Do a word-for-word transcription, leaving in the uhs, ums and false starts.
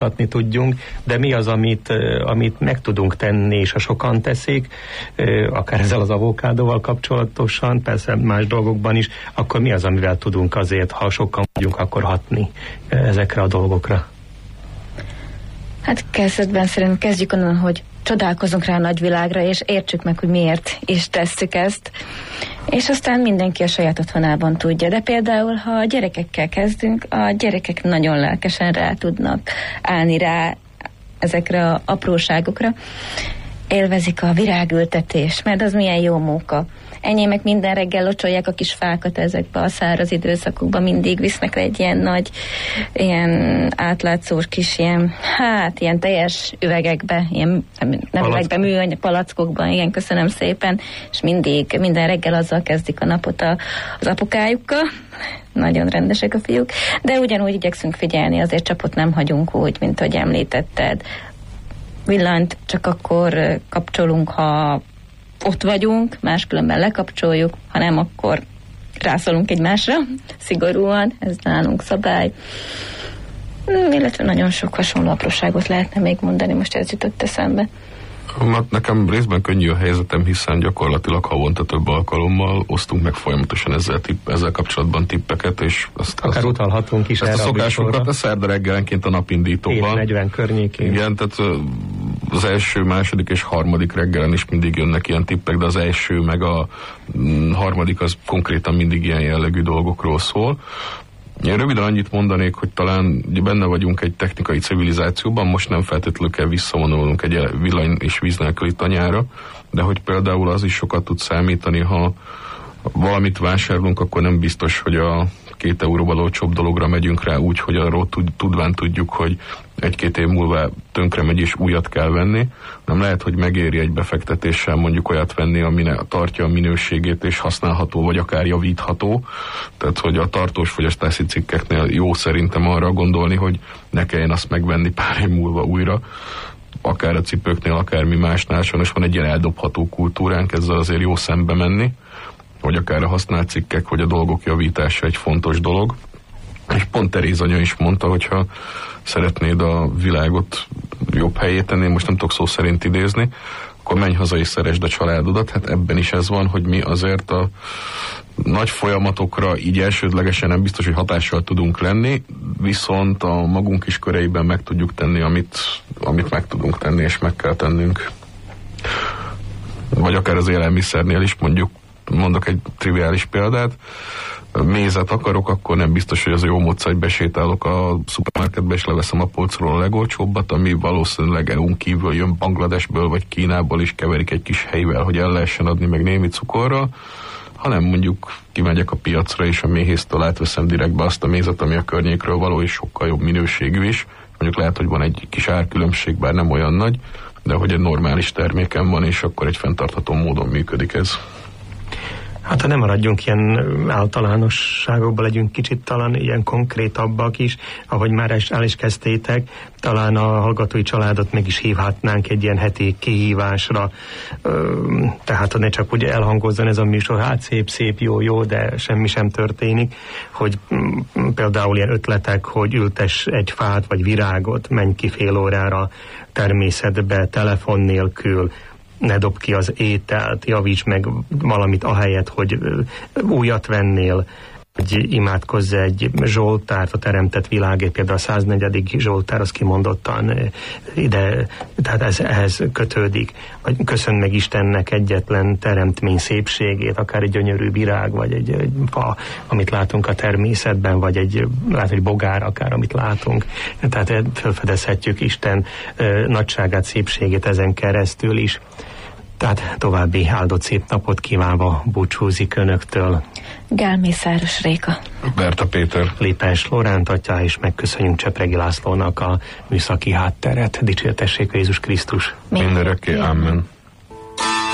változtatni tudjunk, de mi az, amit, amit meg tudunk tenni, és ha sokan teszik, akár ezzel az avokádóval kapcsolatosan, persze más dolgokban is, akkor mi az, amivel tudunk azért, ha sokan vagyunk, akkor hatni ezekre a dolgokra? Hát kezdetben szerintem kezdjük onnan, hogy csodálkozunk rá a nagyvilágra, és értsük meg, hogy miért is tesszük ezt. És aztán mindenki a saját otthonában tudja. De például, ha a gyerekekkel kezdünk, a gyerekek nagyon lelkesen rá tudnak állni rá ezekre az apróságokra. Élvezik a virágültetés, mert az milyen jó móka. Enyémek minden reggel locsolják a kis fákat ezekbe a száraz időszakokban, mindig visznek egy ilyen nagy, ilyen átlátszós kis ilyen, hát ilyen teljes üvegekbe, ilyen nem üvegbe, műanyag palackokban, igen, köszönöm szépen, és mindig, minden reggel azzal kezdik a napot a, az apukájukkal. Nagyon rendesek a fiúk, de ugyanúgy igyekszünk figyelni, azért csapot nem hagyunk úgy, mint ahogy említetted. Villanyt csak akkor kapcsolunk, ha ott vagyunk, máskülönben lekapcsoljuk, ha nem, akkor rászólunk egymásra, szigorúan, ez nálunk szabály. Illetve nagyon sok hasonló apróságot lehetne még mondani, most ez jutott eszembe. Nekem részben könnyű a helyzetem, hiszen gyakorlatilag havonta több alkalommal osztunk meg folyamatosan ezzel, tipp, ezzel kapcsolatban tippeket, és azt, akár azt, utalhatunk is ezt a szokásunkat a szerda reggelenként a napindítóban. negyven környékén. Igen, tehát az első, második és harmadik reggelen is mindig jönnek ilyen tippek, de az első meg a harmadik az konkrétan mindig ilyen jellegű dolgokról szól. Én röviden annyit mondanék, hogy talán benne vagyunk egy technikai civilizációban, most nem feltétlenül kell visszavonulnunk egy villany és víz nélküli tanyára, de hogy például az is sokat tud számítani, ha valamit vásárolunk, akkor nem biztos, hogy a két euróval olcsóbb dologra megyünk rá úgy, hogy arról tudván tudjuk, hogy egy-két év múlva tönkre megy és újat kell venni, nem lehet, hogy megéri egy befektetéssel mondjuk olyat venni, ami tartja a minőségét és használható, vagy akár javítható. Tehát, hogy a tartós fogyasztási cikkeknél jó szerintem arra gondolni, hogy ne kelljen azt megvenni pár év múlva újra, akár a cipőknél, akár mi másnál, sajnos van egy ilyen eldobható kultúránk, ezzel azért jó szembe menni, vagy akár a használt cikkek, vagy a dolgok javítása egy fontos dolog. És pont Teréz anya is mondta, hogyha szeretnéd a világot jobb helyét tenni, most nem tudok szó szerint idézni, akkor menj haza és szeresd a családodat. Hát ebben is ez van, hogy mi azért a nagy folyamatokra így elsődlegesen nem biztos, hogy hatással tudunk lenni, viszont a magunk is köreiben meg tudjuk tenni, amit, amit meg tudunk tenni, és meg kell tennünk. Vagy akár az élelmiszernél is, mondjuk mondok egy triviális példát, mézet akarok, akkor nem biztos, hogy az a jó módszer, hogy besétálok a szupermarketbe, és leveszem a polcról a legolcsóbbat, ami valószínűleg é u-n kívül jön, Bangladesből vagy Kínából is keverik egy kis helyvel, hogy el lehessen adni meg némi cukorral, hanem mondjuk kimegyek a piacra, és a méhésztől átveszem direktbe azt a mézet, ami a környékről való, és sokkal jobb minőségű is. Mondjuk lehet, hogy van egy kis árkülönbség, bár nem olyan nagy, de hogy egy normális terméken van, és akkor egy fenntartható módon működik ez. Hát ha nem maradjunk ilyen általánosságokban, legyünk kicsit talán ilyen konkrétabbak is, ahogy már el is kezdtétek, talán a hallgatói családot meg is hívhatnánk egy ilyen heti kihívásra, tehát ne csak úgy elhangozzon ez a műsor, hát szép, szép, jó, jó, de semmi sem történik, hogy például ilyen ötletek, hogy ültess egy fát vagy virágot, menj ki fél órára természetbe, telefon nélkül, ne dob ki az ételt, javíts meg valamit ahelyett, hogy újat vennél, hogy imádkozz egy zsoltárt, a teremtett világért, például a száznegyedik zsoltár, az kimondottan ide, tehát ez, ehhez kötődik. Vagy köszönj meg Istennek egyetlen teremtmény szépségét, akár egy gyönyörű virág, vagy egy, egy fa, amit látunk a természetben, vagy egy, lehet, egy bogár, akár amit látunk. Tehát felfedezhetjük Isten nagyságát, szépségét ezen keresztül is. Tehát további áldott szép napot kívánva búcsúzik önöktől Gál Mészáros Réka, Berta Péter, Lépes Lóránt atya, és megköszönjük Csepregi Lászlónak a műszaki hátteret. Dicsértessék Jézus Krisztus! Mindörökké, amen.